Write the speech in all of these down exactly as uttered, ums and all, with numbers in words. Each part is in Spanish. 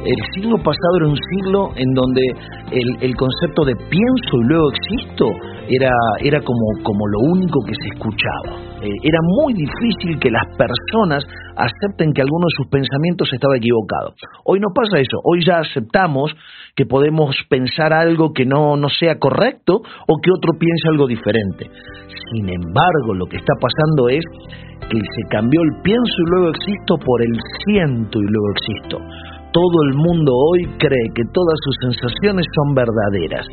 El siglo pasado era un siglo en donde el, el concepto de pienso y luego existo era, era como, como lo único que se escuchaba. Eh, era muy difícil que las personas acepten que alguno de sus pensamientos estaba equivocado. Hoy no pasa eso. Hoy ya aceptamos que podemos pensar algo que no, no sea correcto o que otro piense algo diferente. Sin embargo, lo que está pasando es que se cambió el pienso y luego existo por el siento y luego existo. Todo el mundo hoy cree que todas sus sensaciones son verdaderas.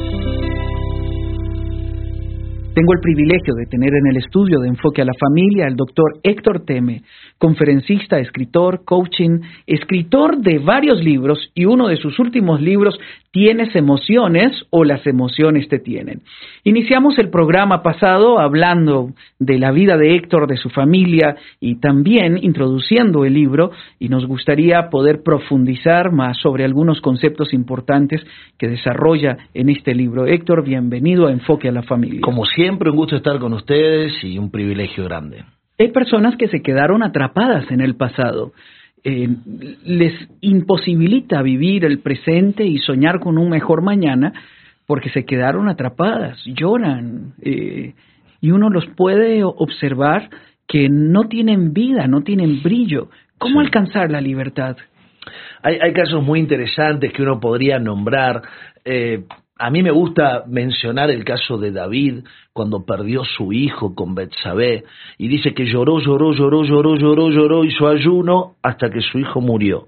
Tengo el privilegio de tener en el estudio de Enfoque a la Familia al doctor Héctor Theme, conferencista, escritor, coaching, escritor de varios libros, y uno de sus últimos libros, ¿Tienes emociones o las emociones te tienen? Iniciamos el programa pasado hablando de la vida de Héctor, de su familia, y también introduciendo el libro, y nos gustaría poder profundizar más sobre algunos conceptos importantes que desarrolla en este libro. Héctor, bienvenido a Enfoque a la Familia. Como siempre, un gusto estar con ustedes y un privilegio grande. Hay personas que se quedaron atrapadas en el pasado. Eh, les imposibilita vivir el presente y soñar con un mejor mañana porque se quedaron atrapadas, lloran, eh, y uno los puede observar que no tienen vida, no tienen brillo. ¿Cómo sí. alcanzar la libertad? Hay, hay casos muy interesantes que uno podría nombrar. Eh, A mí me gusta mencionar el caso de David cuando perdió su hijo con Betsabé y dice que lloró, lloró, lloró, lloró, lloró, lloró, hizo ayuno hasta que su hijo murió.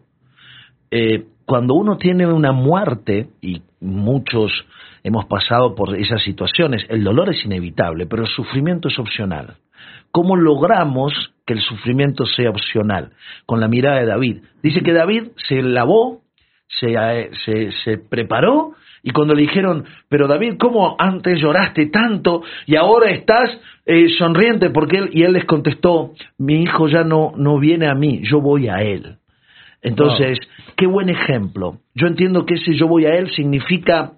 Eh, cuando uno tiene una muerte, y muchos hemos pasado por esas situaciones, el dolor es inevitable, pero el sufrimiento es opcional. ¿Cómo logramos que el sufrimiento sea opcional? Con la mirada de David. Dice que David se lavó, se, se, se preparó, y cuando le dijeron, pero David, ¿cómo antes lloraste tanto y ahora estás eh, sonriente? Porque él, y él les contestó, mi hijo ya no, no viene a mí, yo voy a él. Entonces, wow. Qué buen ejemplo. Yo entiendo que ese yo voy a él significa,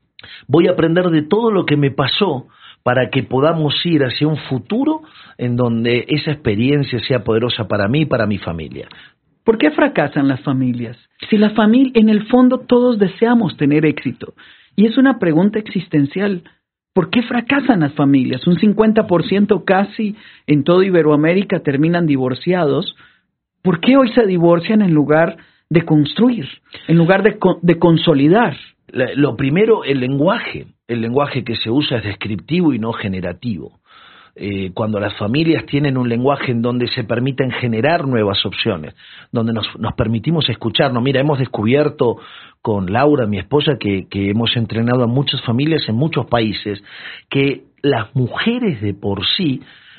voy a aprender de todo lo que me pasó para que podamos ir hacia un futuro en donde esa experiencia sea poderosa para mí y para mi familia. ¿Por qué fracasan las familias? Si la familia, en el fondo todos deseamos tener éxito. Y es una pregunta existencial. ¿Por qué fracasan las familias? Un cincuenta por ciento casi en toda Iberoamérica terminan divorciados. ¿Por qué hoy se divorcian en lugar de construir, en lugar de, de consolidar? Lo primero, el lenguaje. El lenguaje que se usa es descriptivo y no generativo. Eh, cuando las familias tienen un lenguaje en donde se permiten generar nuevas opciones, donde nos, nos permitimos escucharnos. Mira, hemos descubierto con Laura, mi esposa, que, que hemos entrenado a muchas familias en muchos países, que las mujeres de por sí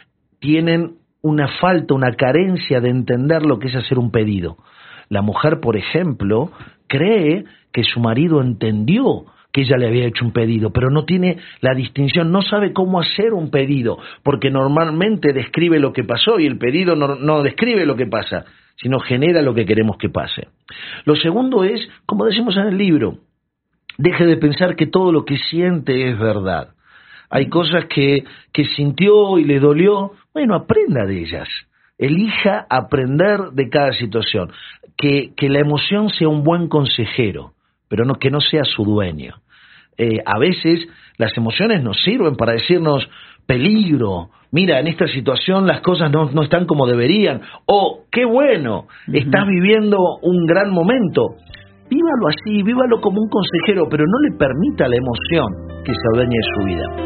tienen una falta, una carencia de entender lo que es hacer un pedido. La mujer, por ejemplo, cree que su marido entendió que ella le había hecho un pedido, pero no tiene la distinción, no sabe cómo hacer un pedido, porque normalmente describe lo que pasó y el pedido no, no describe lo que pasa, sino genera lo que queremos que pase. Lo segundo es, como decimos en el libro, deje de pensar que todo lo que siente es verdad. Hay cosas que, que sintió y le dolió, bueno, aprenda de ellas. Elija aprender de cada situación. Que, que la emoción sea un buen consejero, pero no que no sea su dueño. Eh, a veces las emociones nos sirven para decirnos peligro, mira, en esta situación las cosas no, no están como deberían, o qué bueno, uh-huh. estás viviendo un gran momento. Vívalo así, vívalo como un consejero, pero no le permita a la emoción que se adueñe de su vida.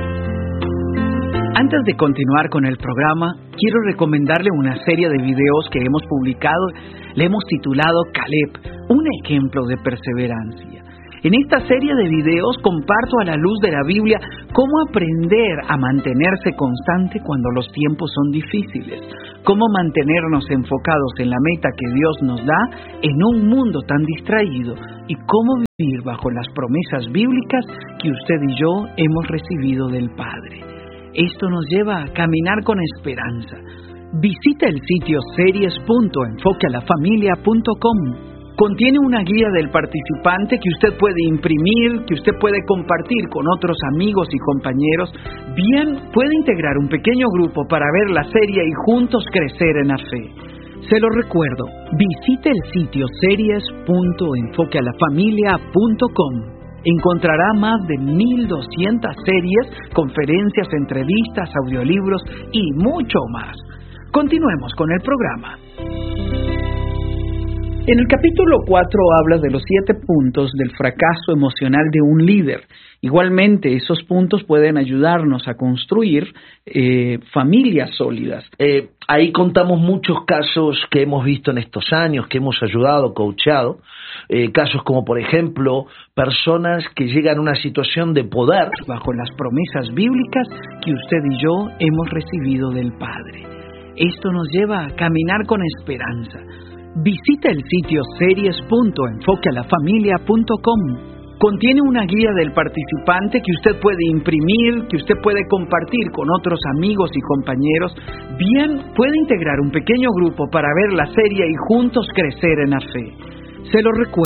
Antes de continuar con el programa, quiero recomendarle una serie de videos que hemos publicado. Le hemos titulado Caleb, un ejemplo de perseverancia. En esta serie de videos comparto a la luz de la Biblia cómo aprender a mantenerse constante cuando los tiempos son difíciles, cómo mantenernos enfocados en la meta que Dios nos da en un mundo tan distraído y cómo vivir bajo las promesas bíblicas que usted y yo hemos recibido del Padre. Esto nos lleva a caminar con esperanza. Visita el sitio series punto enfoque a la familia punto com. Contiene una guía del participante que usted puede imprimir, que usted puede compartir con otros amigos y compañeros. Bien, puede integrar un pequeño grupo para ver la serie y juntos crecer en la fe. Se lo recuerdo, visite el sitio series punto enfoque a la familia punto com. Encontrará más de mil doscientas series, conferencias, entrevistas, audiolibros y mucho más. Continuemos con el programa. En el capítulo cuatro habla de los siete puntos del fracaso emocional de un líder. Igualmente, esos puntos pueden ayudarnos a construir eh, familias sólidas. Eh, ahí contamos muchos casos que hemos visto en estos años, que hemos ayudado, coachado. Eh, casos como, por ejemplo, personas que llegan a una situación de poder bajo las promesas bíblicas que usted y yo hemos recibido del Padre. Esto nos lleva a caminar con esperanza. Visita el sitio series punto enfoque a la familia punto com. Contiene una guía del participante que usted puede imprimir, que usted puede compartir con otros amigos y compañeros. Bien, puede integrar un pequeño grupo para ver la serie y juntos crecer en la fe. Se lo recuerdo.